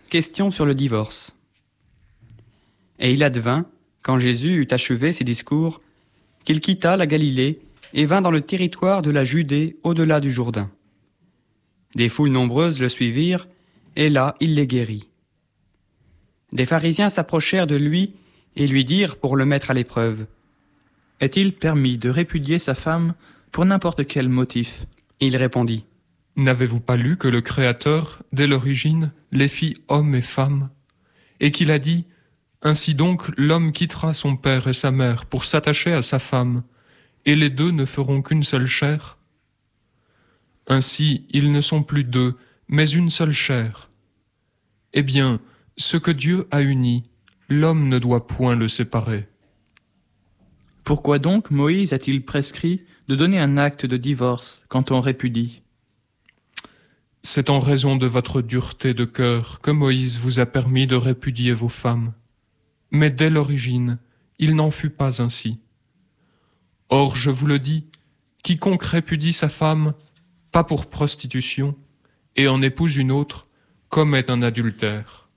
Question sur le divorce. Et il advint, quand Jésus eut achevé ses discours, qu'il quitta la Galilée et vint dans le territoire de la Judée au-delà du Jourdain. Des foules nombreuses le suivirent, et là il les guérit. Des pharisiens s'approchèrent de lui et lui dirent pour le mettre à l'épreuve. Est-il permis de répudier sa femme pour n'importe quel motif ? Il répondit. N'avez-vous pas lu que le Créateur, dès l'origine, les fit hommes et femmes, et qu'il a dit « Ainsi donc l'homme quittera son père et sa mère pour s'attacher à sa femme, et les deux ne feront qu'une seule chair. Ainsi ils ne sont plus deux, mais une seule chair. Eh bien, ce que Dieu a uni, l'homme ne doit point le séparer. » Pourquoi donc Moïse a-t-il prescrit de donner un acte de divorce quand on répudie ? C'est en raison de votre dureté de cœur que Moïse vous a permis de répudier vos femmes. Mais dès l'origine, il n'en fut pas ainsi. Or, je vous le dis, quiconque répudie sa femme, pas pour prostitution, et en épouse une autre, commet un adultère.